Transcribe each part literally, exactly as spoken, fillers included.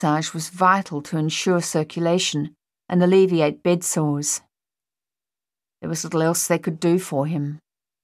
massage was vital to ensure circulation and alleviate bed sores. There was little else they could do for him.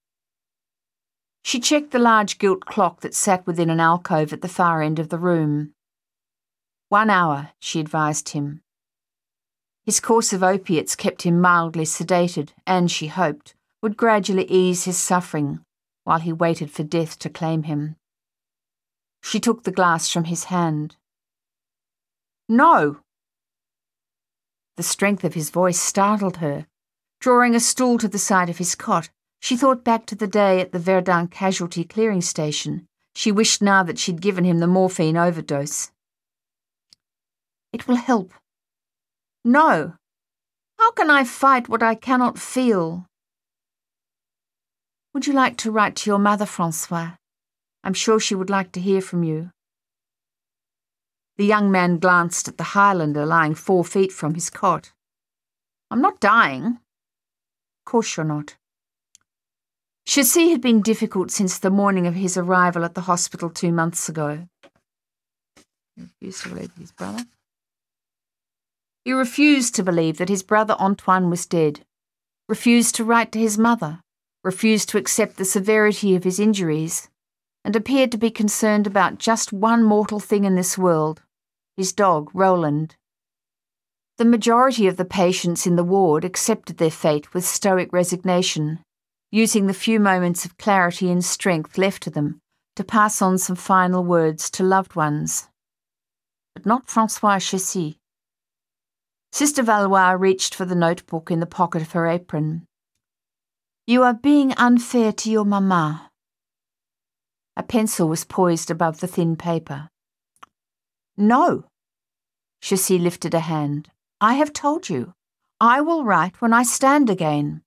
She checked the large gilt clock that sat within an alcove at the far end of the room. One hour, she advised him. His course of opiates kept him mildly sedated and, she hoped, would gradually ease his suffering while he waited for death to claim him. She took the glass from his hand. "No!" The strength of his voice startled her. Drawing a stool to the side of his cot, she thought back to the day at the Verdun casualty clearing station. She wished now that she'd given him the morphine overdose. "It will help." "No! How can I fight what I cannot feel?" "Would you like to write to your mother, Francois? I'm sure she would like to hear from you." The young man glanced at the Highlander lying four feet from his cot. "I'm not dying." "Of course you're not." Chassis had been difficult since the morning of his arrival at the hospital two months ago. He refused to believe his brother. He refused to believe that his brother Antoine was dead, refused to write to his mother, refused to accept the severity of his injuries, and appeared to be concerned about just one mortal thing in this world, his dog, Roland. The majority of the patients in the ward accepted their fate with stoic resignation, using the few moments of clarity and strength left to them to pass on some final words to loved ones. But not Francois Chassis. Sister Valois reached for the notebook in the pocket of her apron. "You are being unfair to your mamma." A pencil was poised above the thin paper. "No." Chassis lifted a hand. "I have told you. I will write when I stand again."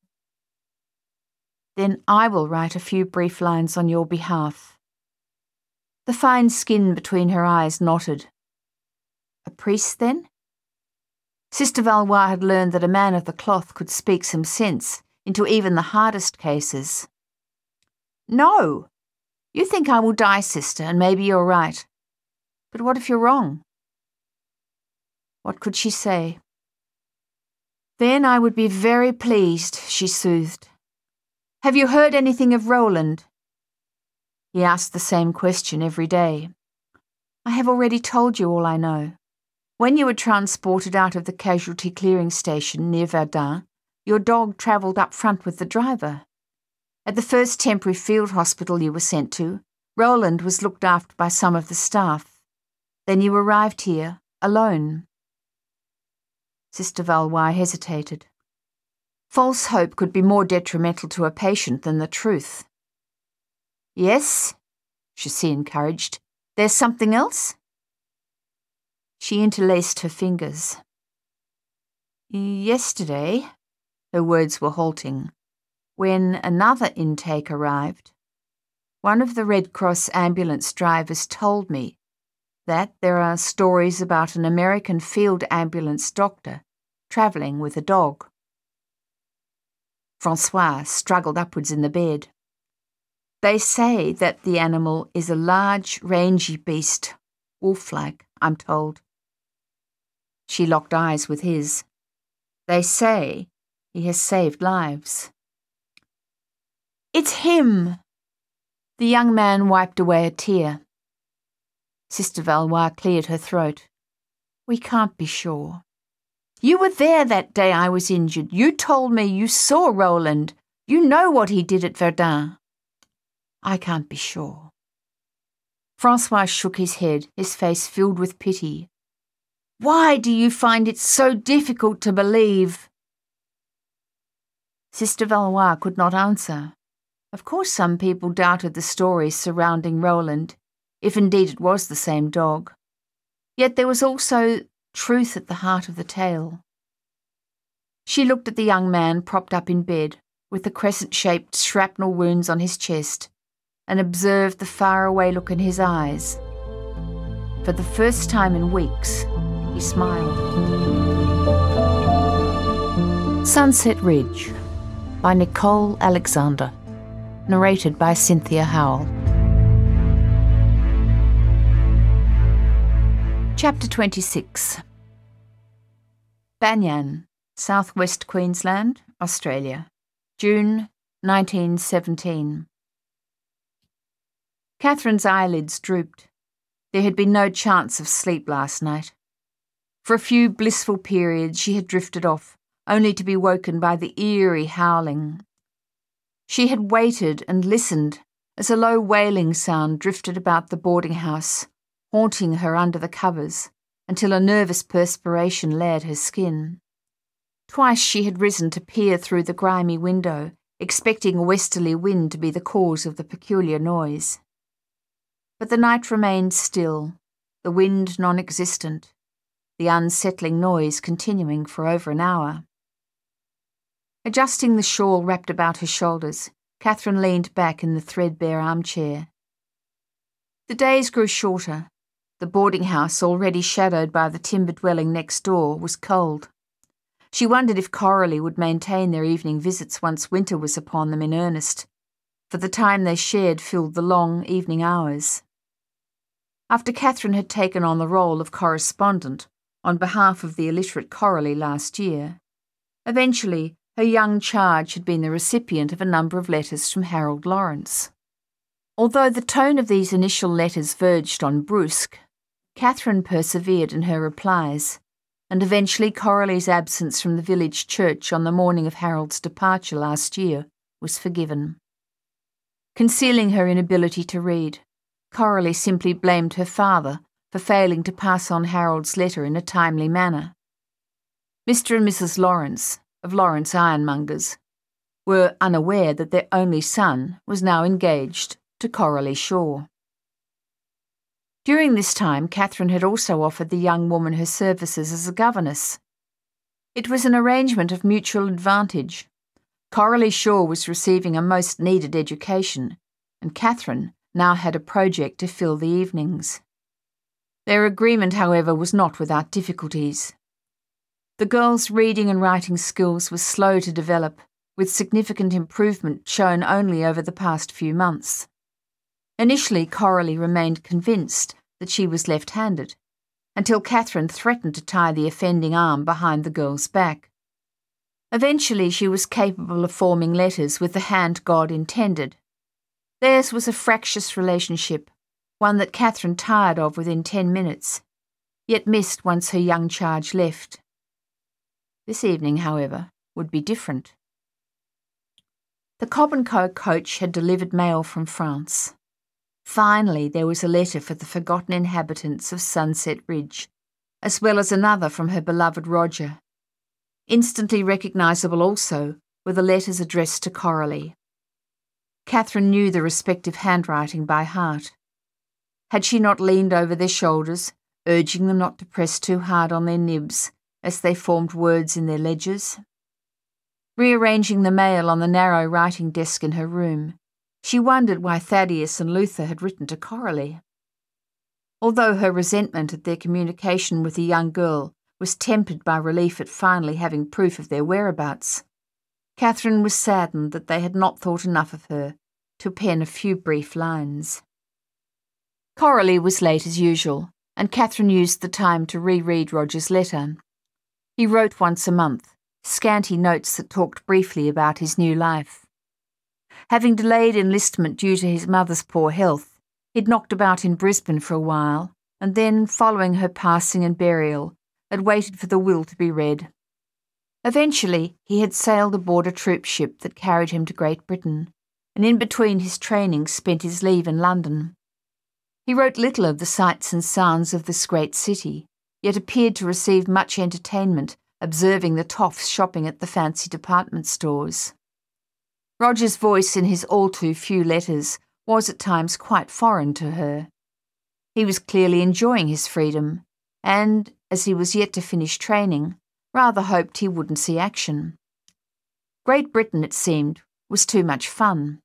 "Then I will write a few brief lines on your behalf." The fine skin between her eyes knotted. "A priest, then?" Sister Valois had learned that a man of the cloth could speak some sense into even the hardest cases. "No! You think I will die, sister, and maybe you're right. But what if you're wrong?" What could she say? "Then I would be very pleased," she soothed. "Have you heard anything of Roland?" He asked the same question every day. "I have already told you all I know. When you were transported out of the casualty clearing station near Verdun, your dog travelled up front with the driver. At the first temporary field hospital you were sent to, Roland was looked after by some of the staff. Then you arrived here, alone." Sister Valois hesitated. False hope could be more detrimental to a patient than the truth. "Yes," Chassis encouraged. "There's something else?" She interlaced her fingers. "Yesterday," her words were halting, "when another intake arrived, one of the Red Cross ambulance drivers told me that there are stories about an American field ambulance doctor travelling with a dog." Francois struggled upwards in the bed. "They say that the animal is a large, rangy beast, wolf-like, I'm told." She locked eyes with his. "They say he has saved lives." "It's him!" The young man wiped away a tear. Sister Valois cleared her throat. "We can't be sure. You were there that day I was injured. You told me you saw Roland. You know what he did at Verdun." "I can't be sure." Francois shook his head, his face filled with pity. "Why do you find it so difficult to believe?" Sister Valois could not answer. Of course some people doubted the stories surrounding Roland, if indeed it was the same dog. Yet there was also truth at the heart of the tale. She looked at the young man propped up in bed, with the crescent-shaped shrapnel wounds on his chest, and observed the faraway look in his eyes. For the first time in weeks, he smiled. Sunset Ridge by Nicole Alexander, narrated by Cynthia Howell. Chapter twenty-six. Banyan, Southwest Queensland, Australia, June nineteen seventeen. Catherine's eyelids drooped. There had been no chance of sleep last night. For a few blissful periods she had drifted off, only to be woken by the eerie howling. She had waited and listened as a low wailing sound drifted about the boarding house, haunting her under the covers, until a nervous perspiration layered her skin. Twice she had risen to peer through the grimy window, expecting a westerly wind to be the cause of the peculiar noise. But the night remained still, the wind non-existent, the unsettling noise continuing for over an hour. Adjusting the shawl wrapped about her shoulders, Catherine leaned back in the threadbare armchair. The days grew shorter. The boarding house, already shadowed by the timber dwelling next door, was cold. She wondered if Coralie would maintain their evening visits once winter was upon them in earnest, for the time they shared filled the long evening hours. After Catherine had taken on the role of correspondent on behalf of the illiterate Coralie last year, eventually her young charge had been the recipient of a number of letters from Harold Lawrence. Although the tone of these initial letters verged on brusque, Catherine persevered in her replies, and eventually Coralie's absence from the village church on the morning of Harold's departure last year was forgiven. Concealing her inability to read, Coralie simply blamed her father for failing to pass on Harold's letter in a timely manner. Mister and Missus Lawrence, of Lawrence Ironmongers, were unaware that their only son was now engaged to Coralie Shaw. During this time, Catherine had also offered the young woman her services as a governess. It was an arrangement of mutual advantage. Coralie Shaw was receiving a most needed education, and Catherine now had a project to fill the evenings. Their agreement, however, was not without difficulties. The girl's reading and writing skills were slow to develop, with significant improvement shown only over the past few months. Initially, Coralie remained convinced that she was left-handed, until Catherine threatened to tie the offending arm behind the girl's back. Eventually, she was capable of forming letters with the hand God intended. Theirs was a fractious relationship, one that Catherine tired of within ten minutes, yet missed once her young charge left. This evening, however, would be different. The Cobb and Co coach had delivered mail from France. Finally, there was a letter for the forgotten inhabitants of Sunset Ridge, as well as another from her beloved Roger. Instantly recognisable also were the letters addressed to Coralie. Catherine knew the respective handwriting by heart. Had she not leaned over their shoulders, urging them not to press too hard on their nibs as they formed words in their ledgers? Rearranging the mail on the narrow writing desk in her room, she wondered why Thaddeus and Luther had written to Coralie. Although her resentment at their communication with the young girl was tempered by relief at finally having proof of their whereabouts, Catherine was saddened that they had not thought enough of her to pen a few brief lines. Coralie was late as usual, and Catherine used the time to reread Roger's letter. He wrote once a month, scanty notes that talked briefly about his new life. Having delayed enlistment due to his mother's poor health, he'd knocked about in Brisbane for a while, and then, following her passing and burial, had waited for the will to be read. Eventually, he had sailed aboard a troop ship that carried him to Great Britain, and in between his training spent his leave in London. He wrote little of the sights and sounds of this great city, yet appeared to receive much entertainment observing the toffs shopping at the fancy department stores. Roger's voice in his all-too-few letters was at times quite foreign to her. He was clearly enjoying his freedom, and, as he was yet to finish training, rather hoped he wouldn't see action. Great Britain, it seemed, was too much fun.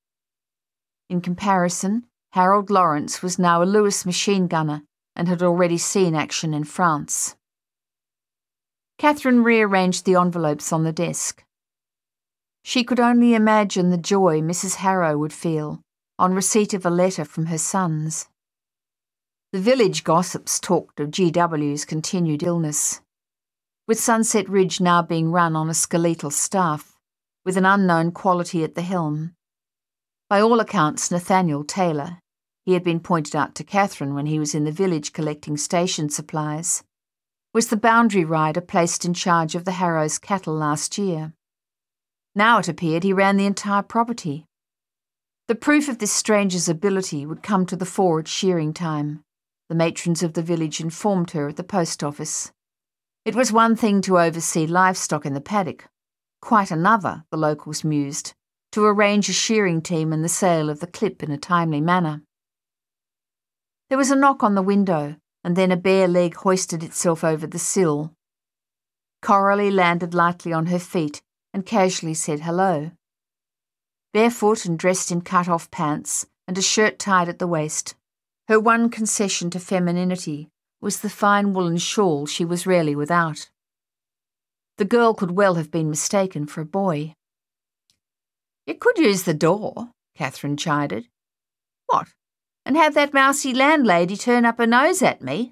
In comparison, Harold Lawrence was now a Lewis machine gunner and had already seen action in France. Catherine rearranged the envelopes on the desk. She could only imagine the joy Missus Harrow would feel on receipt of a letter from her sons. The village gossips talked of G W's continued illness, with Sunset Ridge now being run on a skeletal staff, with an unknown quality at the helm. By all accounts, Nathaniel Taylor, he had been pointed out to Catherine when he was in the village collecting station supplies, was the boundary rider placed in charge of the Harrows cattle last year. Now it appeared he ran the entire property. The proof of this stranger's ability would come to the fore at shearing time. The matrons of the village informed her at the post office. It was one thing to oversee livestock in the paddock, quite another, the locals mused, to arrange a shearing team and the sale of the clip in a timely manner. There was a knock on the window, and then a bare leg hoisted itself over the sill. Coralie landed lightly on her feet and casually said hello. Barefoot and dressed in cut-off pants and a shirt tied at the waist, her one concession to femininity was the fine woolen shawl she was rarely without. The girl could well have been mistaken for a boy. "You could use the door," Catherine chided. "What, and have that mousy landlady turn up her nose at me?"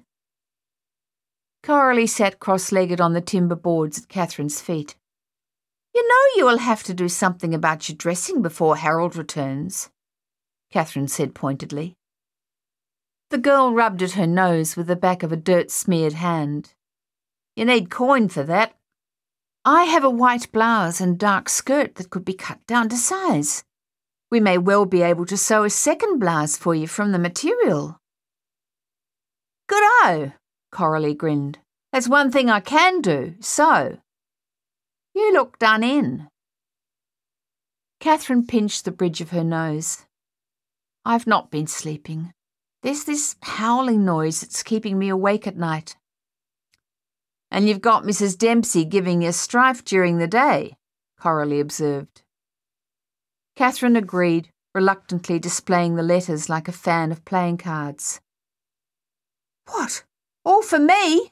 Coralie sat cross-legged on the timber boards at Catherine's feet. "You know you will have to do something about your dressing before Harold returns," Catherine said pointedly. The girl rubbed at her nose with the back of a dirt-smeared hand. "You need coin for that. I have a white blouse and dark skirt that could be cut down to size. We may well be able to sew a second blouse for you from the material." "Good-o," Coralie grinned. "That's one thing I can do, sew. You look done in." Catherine pinched the bridge of her nose. "I've not been sleeping. There's this howling noise that's keeping me awake at night." "And you've got Missus Dempsey giving you strife during the day," Coralie observed. Catherine agreed, reluctantly displaying the letters like a fan of playing cards. "What? All for me?"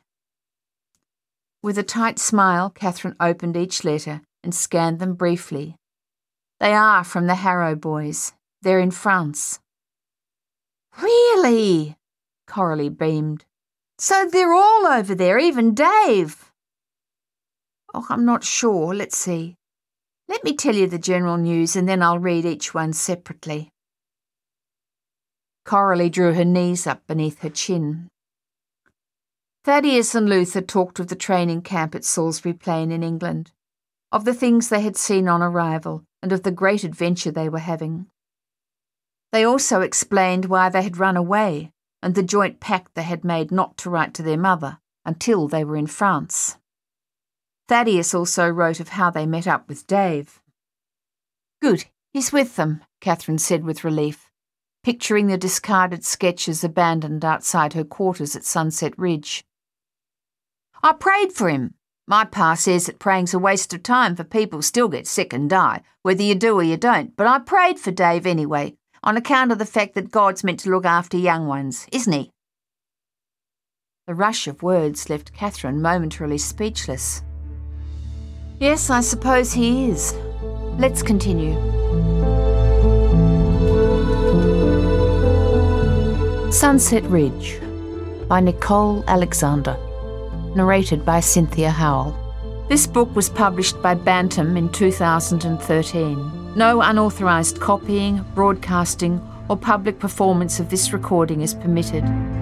With a tight smile, Catherine opened each letter and scanned them briefly. "They are from the Harrow boys. They're in France." "Really?" Coralie beamed. "So they're all over there, even Dave?" "Oh, I'm not sure. Let's see. Let me tell you the general news and then I'll read each one separately." Coralie drew her knees up beneath her chin. Thaddeus and Luther talked of the training camp at Salisbury Plain in England, of the things they had seen on arrival, and of the great adventure they were having. They also explained why they had run away, and the joint pact they had made not to write to their mother until they were in France. Thaddeus also wrote of how they met up with Dave. "Good, he's with them," Catherine said with relief, picturing the discarded sketches abandoned outside her quarters at Sunset Ridge. "I prayed for him. My pa says that praying's a waste of time, for people still get sick and die, whether you do or you don't, but I prayed for Dave anyway, on account of the fact that God's meant to look after young ones, isn't he?" The rush of words left Catherine momentarily speechless. "Yes, I suppose he is. Let's continue." Sunset Ridge by Nicole Alexander. Narrated by Cynthia Howell. This book was published by Bantam in two thousand thirteen. No unauthorised copying, broadcasting, or public performance of this recording is permitted.